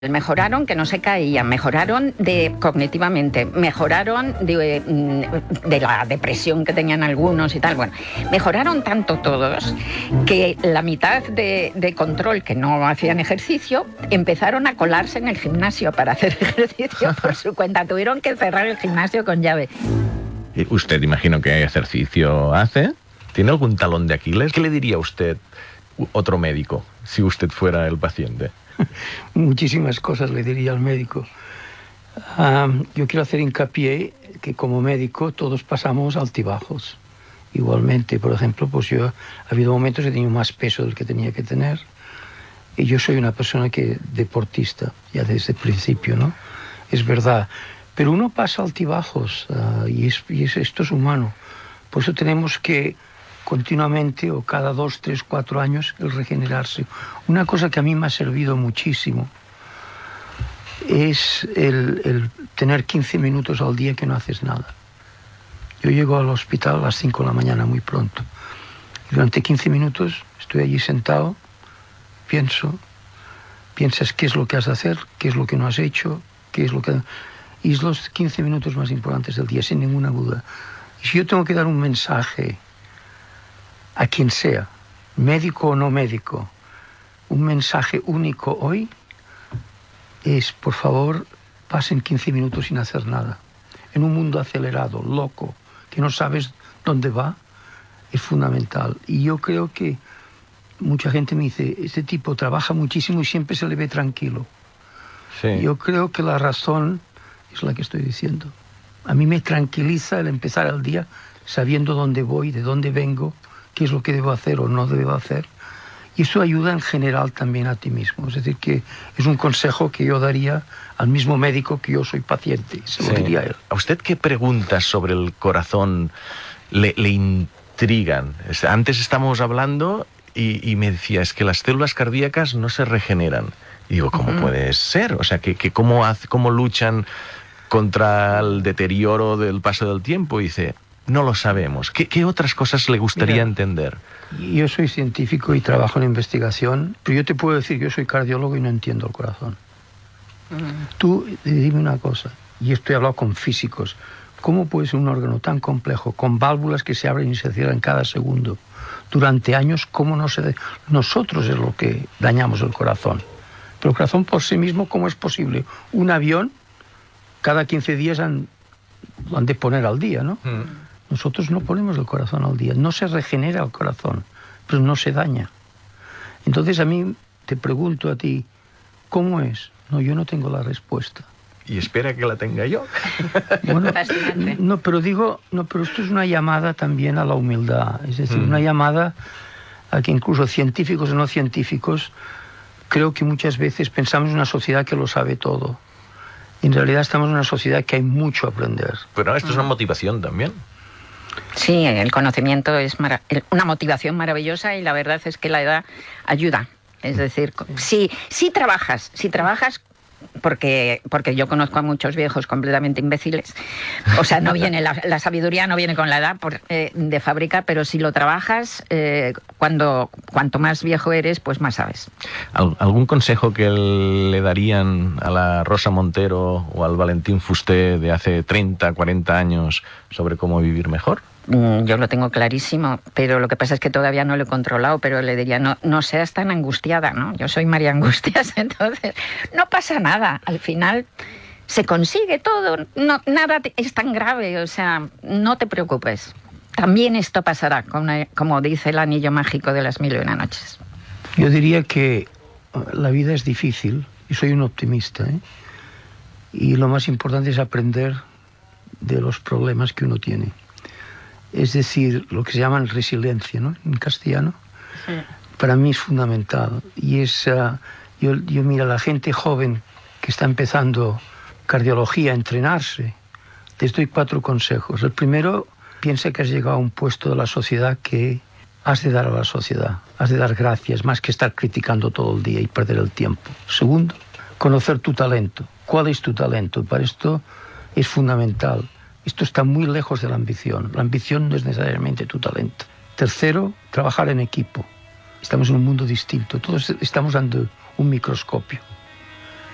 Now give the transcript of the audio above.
Mejoraron que no se caían, mejoraron cognitivamente, mejoraron de la depresión que tenían algunos y tal. Bueno, mejoraron tanto todos que la mitad de control que no hacían ejercicio empezaron a colarse en el gimnasio para hacer ejercicio por su cuenta. Tuvieron que cerrar el gimnasio con llave. Usted, imagino que ejercicio hace. ¿Tiene algún talón de Aquiles? ¿Qué le diría a usted otro médico si usted fuera el paciente? Muchísimas cosas le diría al médico. Yo quiero hacer hincapié que como médico todos pasamos altibajos. Igualmente, por ejemplo, pues yo ha habido momentos que he tenido más peso del que tenía que tener. Y yo soy una persona deportista, ya desde el principio, ¿no? Es verdad. Pero uno pasa altibajos esto es humano. Por eso tenemos que continuamente o cada 2, 3, 4 años el regenerarse. Una cosa que a mí me ha servido muchísimo es el tener 15 minutos al día que no haces nada. Yo llego al hospital a las 5 de la mañana muy pronto. Durante 15 minutos estoy allí sentado, piensas qué es lo que has de hacer, qué es lo que no has hecho, y es los 15 minutos más importantes del día, sin ninguna duda. Y si yo tengo que dar un mensaje a quien sea, médico o no médico, un mensaje único hoy es, por favor, pasen 15 minutos sin hacer nada. En un mundo acelerado, loco, que no sabes dónde va, es fundamental. Y yo creo que mucha gente me dice, este tipo trabaja muchísimo y siempre se le ve tranquilo. Sí. Yo creo que la razón es la que estoy diciendo. A mí me tranquiliza el empezar el día sabiendo dónde voy, de dónde vengo, qué es lo que debo hacer o no debo hacer. Y eso ayuda en general también a ti mismo. Es decir, que es un consejo que yo daría al mismo médico que yo soy paciente. Se lo diría a él. ¿A usted qué preguntas sobre el corazón le intrigan? Antes estábamos hablando y me decía, es que las células cardíacas no se regeneran. Y digo, ¿cómo puede ser? O sea, ¿cómo luchan contra el deterioro del paso del tiempo? Y dice, no lo sabemos. ¿Qué otras cosas le gustaría entender? Yo soy científico y trabajo en investigación, pero yo te puedo decir, yo soy cardiólogo y no entiendo el corazón. Tú dime una cosa, y esto he hablado con físicos, ¿cómo puede ser un órgano tan complejo, con válvulas que se abren y se cierran cada segundo, durante años, cómo no se... Nosotros es lo que dañamos el corazón. Pero el corazón por sí mismo, ¿cómo es posible? Un avión, cada 15 días lo han de poner al día, ¿no? Nosotros no ponemos el corazón al día. No se regenera el corazón, pero no se daña. Entonces a mí te pregunto a ti, ¿cómo es? No, yo no tengo la respuesta. Y espera que la tenga yo. Bueno, pero esto es una llamada también a la humildad. Es decir, una llamada a que incluso científicos o no científicos, creo que muchas veces pensamos en una sociedad que lo sabe todo. En realidad estamos en una sociedad que hay mucho a aprender. Pero esto es una motivación también. Sí, el conocimiento es una motivación maravillosa y la verdad es que la edad ayuda. Es decir, si trabajas porque yo conozco a muchos viejos completamente imbéciles, o sea, no viene la sabiduría no viene con la edad de fábrica, pero si lo trabajas, cuanto más viejo eres, pues más sabes. ¿Algún consejo que le darían a la Rosa Montero o al Valentín Fusté de hace 30, 40 años sobre cómo vivir mejor? Yo lo tengo clarísimo, pero lo que pasa es que todavía no lo he controlado, pero le diría, no seas tan angustiada, ¿no? Yo soy María Angustias, entonces no pasa nada. Al final se consigue todo, nada es tan grave, o sea, no te preocupes. También esto pasará, como dice el anillo mágico de las 1001 noches. Yo diría que la vida es difícil y soy un optimista, ¿eh? Y lo más importante es aprender de los problemas que uno tiene. Es decir, lo que se llama resiliencia, ¿no? En castellano. Sí. Para mí es fundamental. Y yo mira, la gente joven que está empezando cardiología a entrenarse, les doy 4 consejos. El primero, piensa que has llegado a un puesto de la sociedad que has de dar a la sociedad. Has de dar gracias, más que estar criticando todo el día y perder el tiempo. Segundo, conocer tu talento. ¿Cuál es tu talento? Para esto es fundamental. Esto está muy lejos de la ambición. La ambición no es necesariamente tu talento. Tercero, trabajar en equipo. Estamos en un mundo distinto. Todos estamos ante un microscopio.